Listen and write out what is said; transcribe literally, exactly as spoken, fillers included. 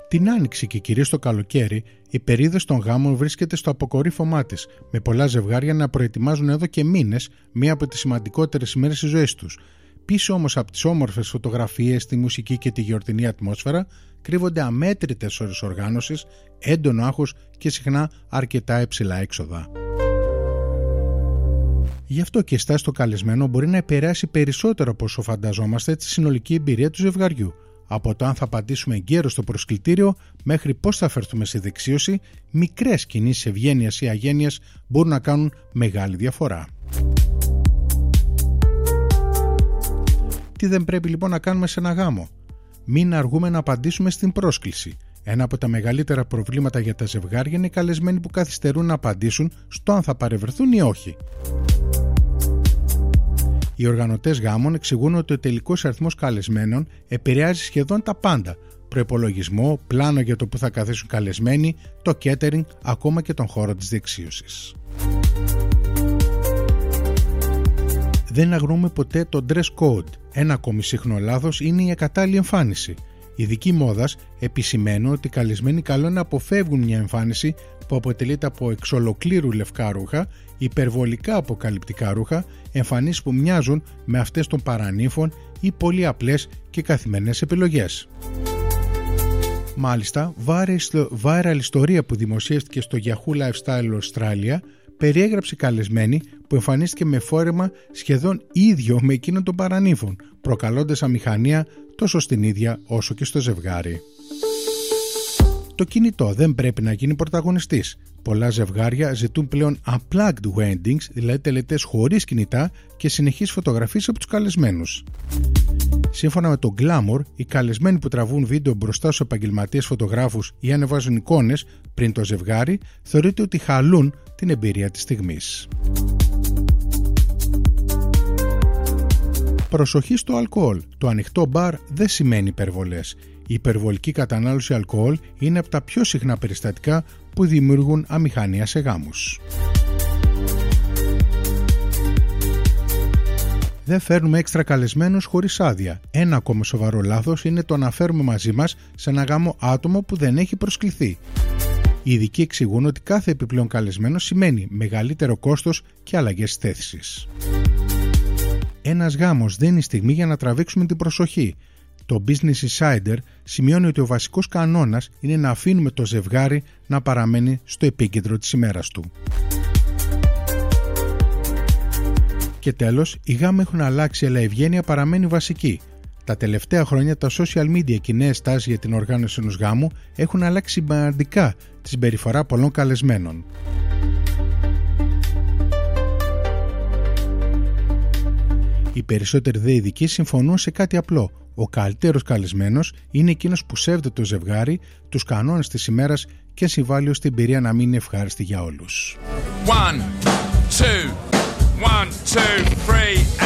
Την Άνοιξη και κυρίως το καλοκαίρι, η περίοδος των γάμων βρίσκεται στο αποκορύφωμά της, με πολλά ζευγάρια να προετοιμάζουν εδώ και μήνες μία από τις σημαντικότερες ημέρες της ζωής τους. Πίσω όμως από τις όμορφες φωτογραφίες, τη μουσική και τη γιορτινή ατμόσφαιρα, κρύβονται αμέτρητες ώρες οργάνωσης, έντονο άγχος και συχνά αρκετά υψηλά έξοδα. Γι' αυτό και η στάση στο καλεσμένο μπορεί να επηρεάσει περισσότερο από όσο φανταζόμαστε τη συνολική εμπειρία του ζευγαριού. Από το αν θα απαντήσουμε εγκαίρως στο προσκλητήριο μέχρι πώς θα φερθούμε στη δεξίωση, μικρές κινήσεις ευγένειας ή αγένειας μπορούν να κάνουν μεγάλη διαφορά. Τι δεν πρέπει λοιπόν να κάνουμε σε ένα γάμο? Μην αργούμε να απαντήσουμε στην πρόσκληση. Ένα από τα μεγαλύτερα προβλήματα για τα ζευγάρια είναι οι καλεσμένοι που καθυστερούν να απαντήσουν στο αν θα παρευρεθούν ή όχι. Οι οργανωτές γάμων εξηγούν ότι ο τελικός αριθμός καλεσμένων επηρεάζει σχεδόν τα πάντα. Προϋπολογισμό, πλάνο για το που θα καθίσουν καλεσμένοι, το catering, ακόμα και τον χώρο της δεξίωσης. Δεν αγνοούμε ποτέ το dress code. Ένα ακόμη συχνό λάθος είναι η ακατάλληλη εμφάνιση. Οι ειδικοί μόδας επισημαίνουν ότι οι καλεσμένοι καλό είναι να αποφεύγουν μια εμφάνιση που αποτελείται από εξ ολοκλήρου λευκά ρούχα, υπερβολικά αποκαλυπτικά ρούχα, εμφανίσεις που μοιάζουν με αυτές των παρανύφων ή πολύ απλές και καθημερινές επιλογές. Μάλιστα, viral ιστορία που δημοσιεύτηκε στο Yahoo Lifestyle Australia περιέγραψε καλεσμένη που εμφανίστηκε με φόρεμα σχεδόν ίδιο με εκείνο των παρανύφων, προκαλώντας αμηχανία τόσο στην ίδια όσο και στο ζευγάρι. Το κινητό δεν πρέπει να γίνει πρωταγωνιστής. Πολλά ζευγάρια ζητούν πλέον unplugged weddings, δηλαδή τελετές χωρίς κινητά και συνεχείς φωτογραφίες από τους καλεσμένους. Σύμφωνα με το Glamour, οι καλεσμένοι που τραβούν βίντεο μπροστά στους επαγγελματίες φωτογράφους ή ανεβάζουν εικόνες πριν το ζευγάρι, θεωρείται ότι χαλούν την εμπειρία της στιγμής. Προσοχή στο αλκοόλ. Το ανοιχτό μπαρ δεν σημαίνει υπερβολές. Η υπερβολική κατανάλωση αλκοόλ είναι από τα πιο συχνά περιστατικά που δημιουργούν αμηχανία σε γάμους. Δεν φέρνουμε έξτρα καλεσμένους χωρίς άδεια. Ένα ακόμα σοβαρό λάθος είναι το να φέρουμε μαζί μας σε ένα γάμο άτομο που δεν έχει προσκληθεί. Οι ειδικοί εξηγούν ότι κάθε επιπλέον καλεσμένο σημαίνει μεγαλύτερο κόστος και αλλαγές θέσεις. Ένας γάμος δεν είναι η στιγμή για να τραβήξουμε την προσοχή. Το Business Insider σημειώνει ότι ο βασικός κανόνας είναι να αφήνουμε το ζευγάρι να παραμένει στο επίκεντρο της ημέρας του. Και τέλος, οι γάμοι έχουν αλλάξει, αλλά η ευγένεια παραμένει βασική. Τα τελευταία χρόνια τα social media και οι νέες τάσεις για την οργάνωση ενός γάμου έχουν αλλάξει σημαντικά τη συμπεριφορά πολλών καλεσμένων. Οι περισσότεροι δε ειδικοί συμφωνούν σε κάτι απλό. Ο καλύτερος καλεσμένος είναι εκείνος που σέβεται το ζευγάρι, τους κανόνες της ημέρας και συμβάλλει ώστε η εμπειρία να μην είναι ευχάριστη για όλους. One, two, one, two, three.